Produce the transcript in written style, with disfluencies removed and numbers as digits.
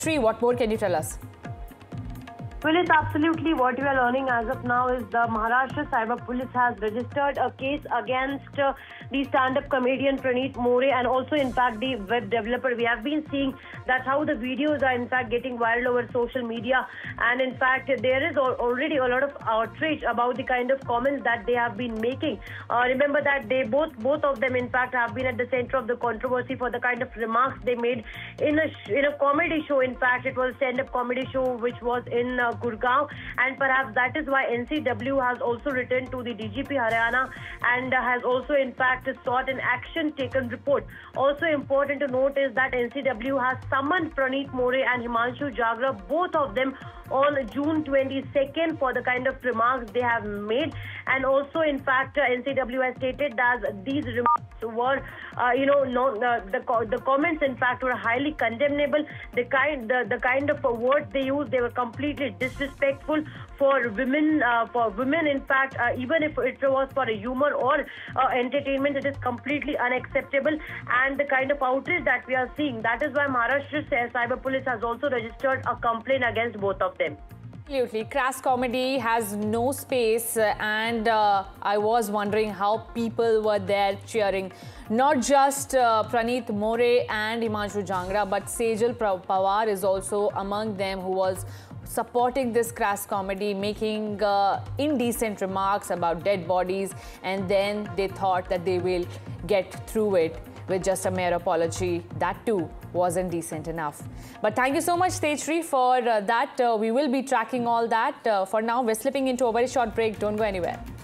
Sri, what more can you tell us? Well, it's absolutely what we are learning as of now is the Maharashtra Cyber Police has registered a case against the stand-up comedian Praneeth More and also, in fact, the web developer. We have been seeing that's how the videos are, in fact, getting viral over social media. And, in fact, there is already a lot of outrage about the kind of comments that they have been making. Remember that they both of them, in fact, have been at the center of the controversy for the kind of remarks they made in a comedy show. In fact, it was a stand-up comedy show which was in Gurgaon, and perhaps that is why NCW has also written to the DGP Haryana and has also, in fact, sought an action taken report. Also important to note is that NCW has summoned Praneeth More and Himanshu Jagra, both of them, on June 22nd for the kind of remarks they have made. And also, in fact, NCW has stated that these remarks were, the comments, in fact, were highly condemnable. The kind of words they used, they were completely disrespectful for women. In fact, even if it was for a humor or entertainment, it is completely unacceptable. And the kind of outrage that we are seeing, that is why Maharashtra Cyber Police has also registered a complaint against both of them. Absolutely. Crass comedy has no space, and I was wondering how people were there cheering. Not just Praneeth More and Himanshu Jagra, but Sejal Pawar is also among them, who was supporting this crass comedy, making indecent remarks about dead bodies, and then they thought that they will get through it with just a mere apology. That too wasn't decent enough. But thank you so much, Tejasri, for that. We will be tracking all that. For now, we're slipping into a very short break. Don't go anywhere.